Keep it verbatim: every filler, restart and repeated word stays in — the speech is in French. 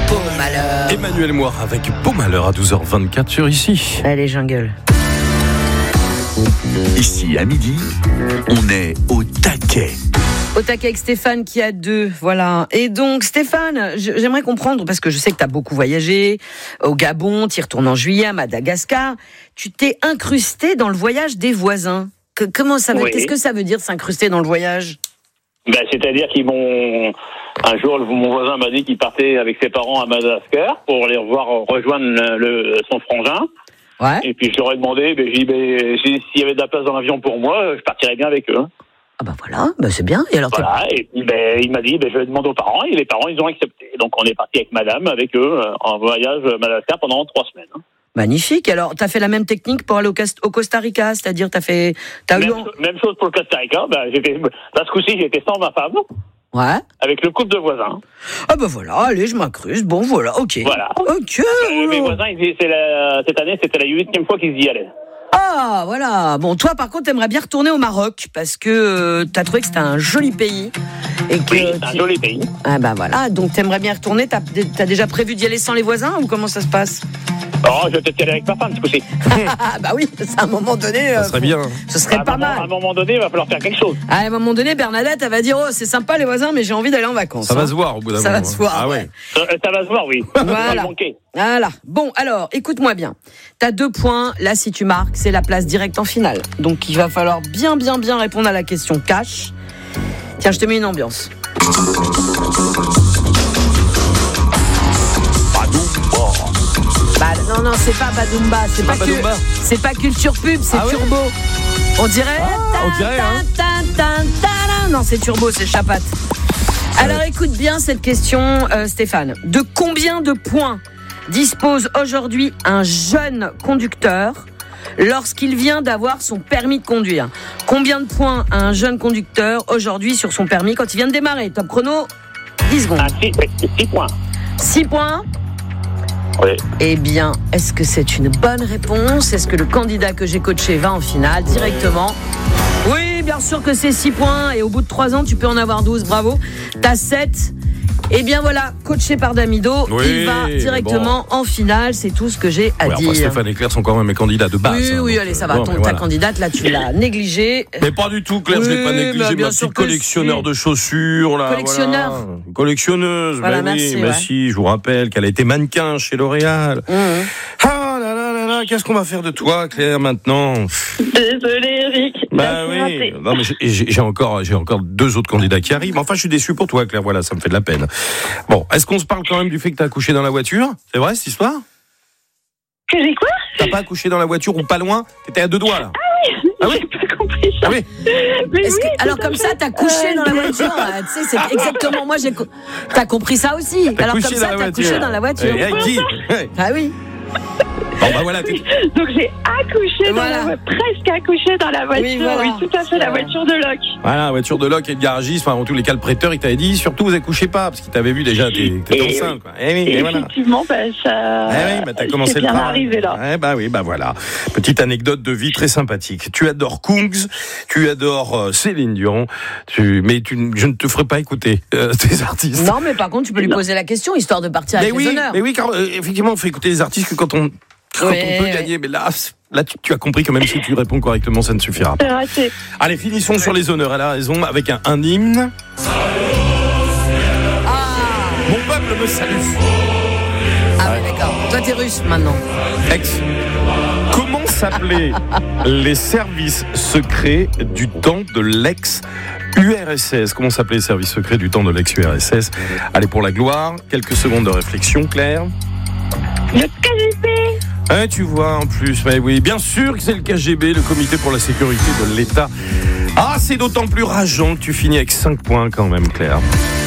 Beau malheur. Emmanuel Moir avec Beau malheur à douze heures vingt-quatre sur Ici. Allez, jungle. Ici, à midi, on est au taquet. Au taquet avec Stéphane qui a deux, voilà. Et donc Stéphane, j'aimerais comprendre, parce que je sais que tu as beaucoup voyagé, au Gabon, tu y retournes en juillet, à Madagascar, tu t'es incrusté dans le voyage des voisins. Que, comment ça veut, oui. Qu'est-ce que ça veut dire s'incruster dans le voyage ? Ben, c'est-à-dire qu'ils m'ont... Un jour, mon voisin m'a dit qu'il partait avec ses parents à Madagascar pour aller revoir, rejoindre le, le, son frangin. Ouais. Et puis je leur ai demandé, ben, j'ai dit, ben, s'il y avait de la place dans l'avion pour moi, je partirais bien avec eux. Ah bah voilà, bah c'est bien. Et alors Voilà, et puis ben, il m'a dit, ben, je vais demander aux parents, et les parents, ils ont accepté. Donc on est parti avec madame, avec eux, en voyage à Madagascar pendant trois semaines. Magnifique. Alors, t'as fait la même technique pour aller au, Cast- au Costa Rica, c'est-à-dire t'as fait... T'as Même, eu... cho- même chose pour le Costa Rica, ben, j'étais, là, ce coup-ci, j'étais sans ma femme, Ouais. avec le couple de voisins. Ah bah voilà, allez, je m'incruste. Bon, voilà, ok. Voilà. Ok. Euh, mes voisins, ils, c'est la, cette année, c'était la huitième fois qu'ils y allaient. Ah, voilà. Bon, toi, par contre, t'aimerais bien retourner au Maroc parce que euh, t'as trouvé que c'était un joli pays. Et que Oui, c'est un tu- joli pays. Ah bah voilà, donc t'aimerais bien retourner. T'as, t'as déjà prévu d'y aller sans les voisins ou comment ça se passe ? Oh, je vais peut-être y aller avec ma femme, ce coup-ci. Ah bah oui, c'est à un moment donné. Ça euh, serait faut- bien. Ce serait à, un pas moment, à un mal. moment donné, il va falloir faire quelque chose. À un moment donné, Bernadette, elle va dire, oh, c'est sympa les voisins, mais j'ai envie d'aller en vacances. Ça hein. va se voir au bout d'un Ça moment. va se voir, Ah ouais. ouais. Ça, ça va se voir, oui. Ça va Voilà. manquer. Voilà. Bon, alors, écoute-moi bien. T'as deux points. Là, si tu marques, c'est la place directe en finale. Donc, il va falloir bien, bien, bien répondre à la question cash. Tiens, je te mets une ambiance. Bah, non, non, c'est pas Badoumba. C'est pas, pas que- Badoumba. c'est pas Culture Pub, c'est Ah ouais Turbo. On dirait. on dirait, hein. Tan, tan, tan, tan. Non, c'est Turbo, c'est Chapat. Alors, écoute bien cette question, euh, Stéphane. De combien de points dispose aujourd'hui un jeune conducteur lorsqu'il vient d'avoir son permis de conduire ? Combien de points a un jeune conducteur aujourd'hui sur son permis quand il vient de démarrer ? Top chrono, dix secondes. Ah, six, six points. six points. Oui. Eh bien, est-ce que c'est une bonne réponse ? Est-ce que le candidat que j'ai coaché va en finale directement ? Oui, bien sûr que c'est six points. Et au bout de trois ans, tu peux en avoir douze. Bravo. T'as sept. Eh bien voilà, coaché par Damido, Oui, il va directement en finale. C'est tout ce que j'ai à Ouais, dire. enfin, Stéphane et Claire sont quand même mes candidats de base. Oui, hein, oui, donc, allez, ça euh, va. bon, Ton, mais ta voilà. candidate, là, tu l'as négligée. Mais pas du tout, Claire, je l'ai pas Oui, négligé, bah, bien ma sûr petite que collectionneur si. de chaussures, là. Collectionneur. Voilà. Collectionneuse, Voilà, bah merci, oui, bah ouais. si, je vous rappelle qu'elle a été mannequin chez L'Oréal. Mmh. Ah là là là là, qu'est-ce qu'on va faire de toi, Claire, maintenant ? Désolée, Eric. Bah Là, c'est oui, raté. non, mais j'ai, j'ai j'ai encore, j'ai encore deux autres candidats qui arrivent. Enfin, je suis déçu pour toi, Claire. Voilà, ça me fait de la peine. Bon, est-ce qu'on se parle quand même du fait que t'as accouché dans la voiture ? C'est vrai cette histoire ? Que j'ai quoi? T'as pas accouché dans la voiture ou pas loin ? T'étais à deux doigts là. Ah oui. J'ai pas compris ça. Ah oui. Mais Est-ce oui, que- alors tout à comme fait. ça, t'as couché Euh, dans la voiture. Ah, tu sais, c'est exactement moi. J'ai co- t'as compris ça aussi. T'as alors couché comme dans ça, la t'as voiture. couché dans la voiture. Eh, eh, dis. Ouais. Ah oui. Bon bah voilà. t'es- Donc j'ai accouché Voilà. dans la voiture, presque accouché dans la voiture. Oui, Oui, voilà. tout à fait, la voiture de Locke. Voilà, la voiture de Locke et de garagiste. Enfin, en tous les cas, le prêteur, il t'avait dit surtout vous accouchez pas parce qu'il t'avait vu déjà. T'es, t'étais Et enceinte. Quoi. Eh oui, Et et voilà. effectivement, bah, ça. Eh oui, bah t'as commencé c'est le bien travail. arrivé là. Eh bah oui, bah voilà. Petite anecdote de vie très sympathique. Tu adores Kungs, tu adores euh, Céline Dion, tu, mais tu, je ne te ferai pas écouter euh, tes artistes. Non, mais par contre, tu peux lui poser la question histoire de partir mais avec oui, les honneurs. mais oui, car euh, effectivement, on fait écouter les artistes que quand on, quand Ouais, on peut ouais. gagner. Mais là, c'est- là, tu, tu as compris que même si tu réponds correctement, ça ne suffira pas. C'est raté. Allez, finissons sur les honneurs. Elle a raison avec un, un hymne. Mon peuple me salue. Ah oui, d'accord. Toi, t'es russe maintenant. Ex. Comment s'appelaient les services secrets du temps de l'ex-U R S S ? Comment s'appelaient les services secrets du temps de l'ex-U R S S ? Allez, pour la gloire, quelques secondes de réflexion, Claire. Le K G B. Eh, tu vois, en plus, mais oui, bien sûr que c'est le K G B, le Comité pour la sécurité de l'État. Ah, c'est d'autant plus rageant que tu finis avec cinq points quand même, Claire.